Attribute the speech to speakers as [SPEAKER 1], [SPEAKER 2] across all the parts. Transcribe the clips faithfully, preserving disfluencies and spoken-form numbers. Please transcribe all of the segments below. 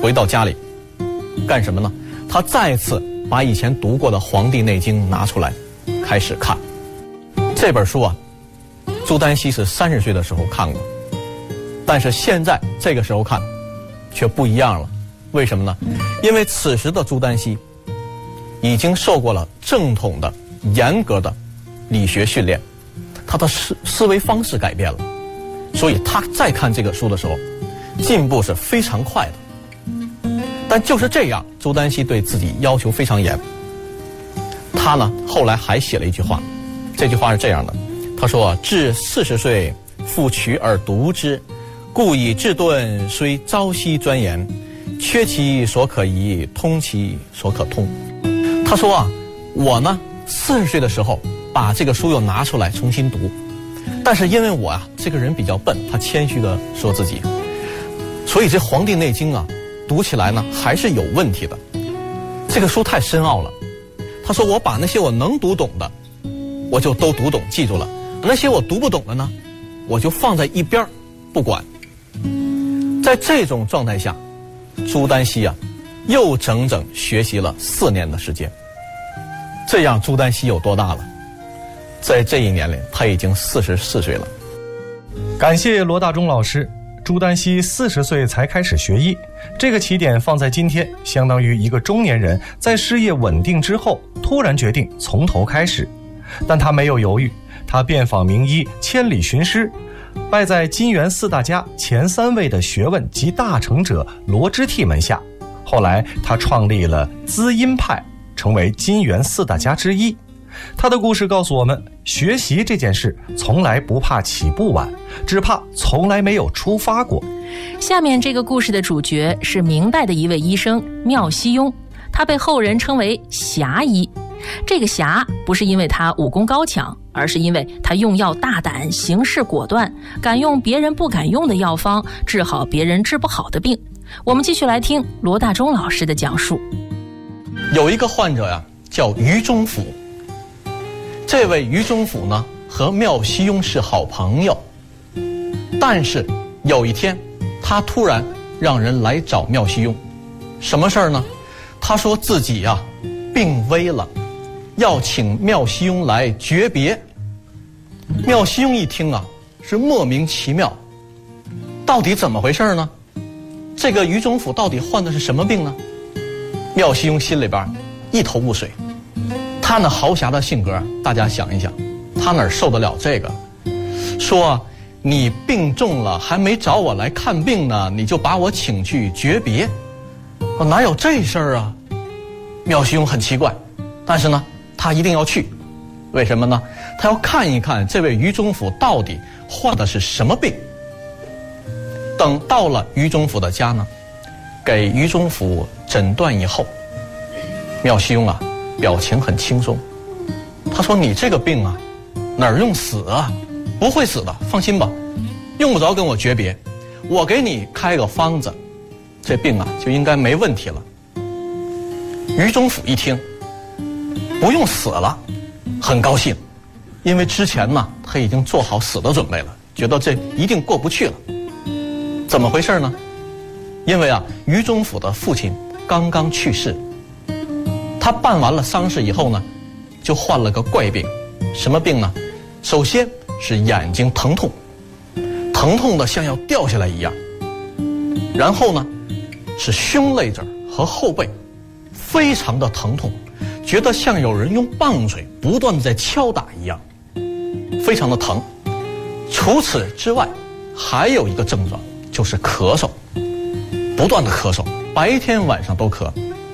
[SPEAKER 1] 回到家里，干什么呢？他再次把以前读过的《黄帝内经》拿出来，开始看。这本书啊，朱丹溪是三十岁的时候看过，但是现在这个时候看，却不一样了。为什么呢？因为此时的朱丹溪已经受过了正统的、严格的理学训练，他的思思维方式改变了，所以他再看这个书的时候，进步是非常快的。但就是这样，朱丹溪对自己要求非常严。他呢，后来还写了一句话，这句话是这样的，他说：“至四十岁，复取而读之，故以治顿虽朝夕钻研，缺其所可疑，通其所可通。”他说啊，我呢四十岁的时候把这个书又拿出来重新读，但是因为我啊这个人比较笨，他谦虚的说自己，所以这《黄帝内经》啊读起来呢还是有问题的，这个书太深奥了。他说我把那些我能读懂的我就都读懂记住了，那些我读不懂的呢我就放在一边不管。在这种状态下，朱丹溪啊又整整学习了四年的时间。这样朱丹溪有多大了？在这一年里他已经四十四岁了。
[SPEAKER 2] 感谢罗大中老师。朱丹溪四十岁才开始学医，这个起点放在今天，相当于一个中年人在事业稳定之后突然决定从头开始。但他没有犹豫，他遍访名医，千里寻师，拜在金元四大家前三位的学问及大成者罗织屉门下。后来他创立了滋阴派，成为金元四大家之一。他的故事告诉我们，学习这件事从来不怕起步晚，只怕从来没有出发过。
[SPEAKER 3] 下面这个故事的主角是明代的一位医生妙熙庸，他被后人称为侠医。这个侠不是因为他武功高强，而是因为他用药大胆，行事果断，敢用别人不敢用的药方，治好别人治不好的病。我们继续来听罗大中老师的讲述。
[SPEAKER 1] 有一个患者呀，叫于中甫。这位于中甫呢，和妙熙庸是好朋友，但是有一天，他突然让人来找妙熙庸，什么事儿呢？他说自己呀、啊、病危了，要请妙熙庸来诀别。妙熙庸一听啊，是莫名其妙，到底怎么回事呢？这个于中甫到底患的是什么病呢？妙熙庸心里边一头雾水。他那豪侠的性格，大家想一想，他哪受得了这个？说你病重了，还没找我来看病呢，你就把我请去诀别，我哪有这事儿啊？妙熙庸很奇怪，但是呢，他一定要去。为什么呢？他要看一看这位于中甫到底患的是什么病。等到了于中甫的家呢，给于中甫诊断以后，妙熙庸啊表情很轻松，他说你这个病啊哪儿用死啊，不会死的，放心吧，用不着跟我诀别，我给你开个方子，这病啊就应该没问题了。于中甫一听不用死了，很高兴，因为之前呢他已经做好死的准备了，觉得这一定过不去了。怎么回事呢？因为啊于中甫的父亲刚刚去世，他办完了丧事以后呢，就患了个怪病。什么病呢？首先是眼睛疼痛，疼痛的像要掉下来一样。然后呢，是胸肋这儿和后背非常的疼痛，觉得像有人用棒槌不断的在敲打一样，非常的疼。除此之外，还有一个症状就是咳嗽，不断的咳嗽，白天晚上都咳。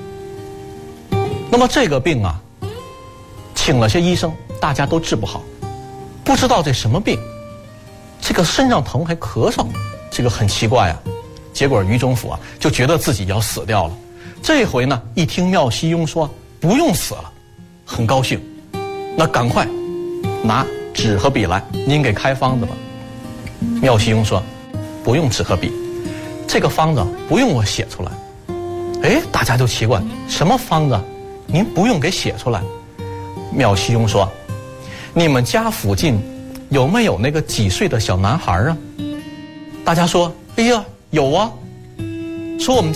[SPEAKER 1] 那么这个病啊，请了些医生，大家都治不好，不知道这什么病，这个身上疼还咳嗽，这个很奇怪啊。结果于中甫啊就觉得自己要死掉了。这回呢，一听妙熙庸说不用死了，很高兴，那赶快拿纸和笔来，您给开方子吧。妙熙庸说不用纸和笔，这个方子不用我写出来。哎，大家就奇怪，什么方子您不用给写出来？妙熙庸说你们家附近有没有那个几岁的小男孩啊？大家说哎呀有啊，说我们